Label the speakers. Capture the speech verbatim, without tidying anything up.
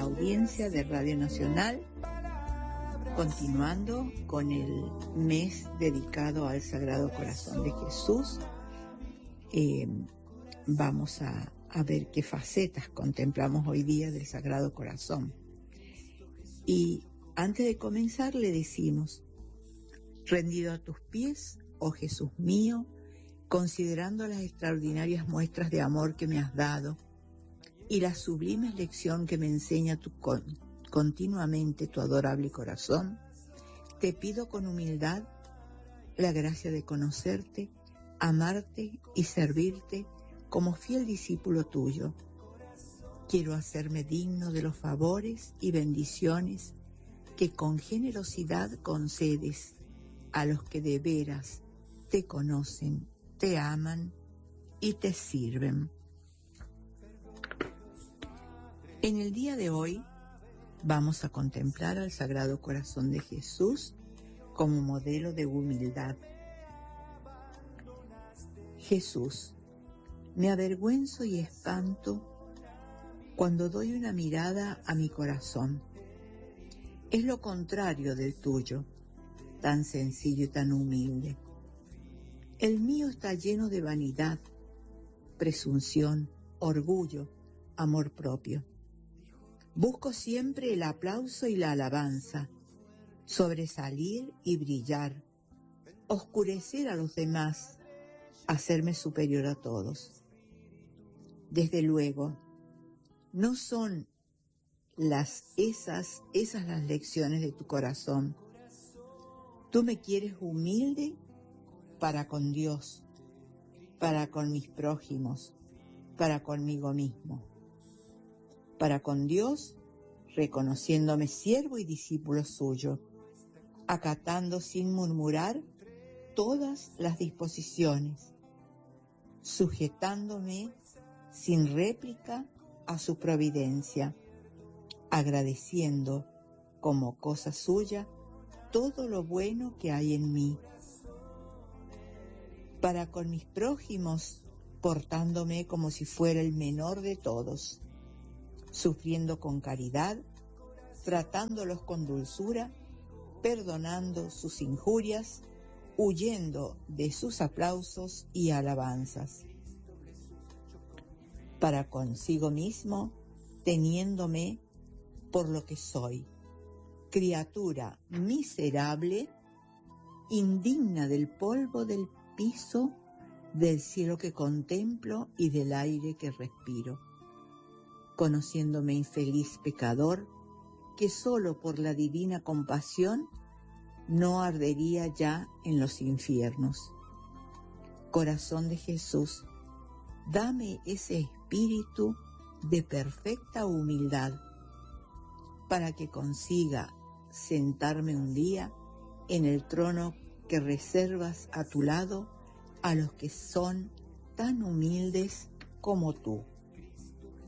Speaker 1: audiencia de Radio Nacional, continuando con el mes dedicado al Sagrado Corazón de Jesús. Eh, vamos a, a ver qué facetas contemplamos hoy día del Sagrado Corazón. Y antes de comenzar le decimos: rendido a tus pies, oh Jesús mío, considerando las extraordinarias muestras de amor que me has dado y la sublime lección que me enseña tu con, continuamente tu adorable corazón, te pido con humildad la gracia de conocerte, amarte y servirte como fiel discípulo tuyo. Quiero hacerme digno de los favores y bendiciones que con generosidad concedes a los que de veras te conocen, te aman y te sirven. En el día de hoy vamos a contemplar al Sagrado Corazón de Jesús como modelo de humildad. Jesús, me avergüenzo y espanto cuando doy una mirada a mi corazón. Es lo contrario del tuyo, tan sencillo y tan humilde. El mío está lleno de vanidad, presunción, orgullo, amor propio. Busco siempre el aplauso y la alabanza, sobresalir y brillar, oscurecer a los demás, hacerme superior a todos. Desde luego, no son las esas, esas las lecciones de tu corazón. Tú me quieres humilde para con Dios, para con mis prójimos, para conmigo mismo. Para con Dios, reconociéndome siervo y discípulo suyo, acatando sin murmurar todas las disposiciones, sujetándome sin réplica a su providencia, agradeciendo como cosa suya todo lo bueno que hay en mí. Para con mis prójimos, portándome como si fuera el menor de todos, sufriendo con caridad, tratándolos con dulzura, perdonando sus injurias, huyendo de sus aplausos y alabanzas. Para consigo mismo, teniéndome por lo que soy, criatura miserable, indigna del polvo del piso, del cielo que contemplo y del aire que respiro, conociéndome infeliz pecador, que solo por la divina compasión no ardería ya en los infiernos. Corazón de Jesús, dame ese espíritu de perfecta humildad, para que consiga sentarme un día en el trono que reservas a tu lado a los que son tan humildes como tú.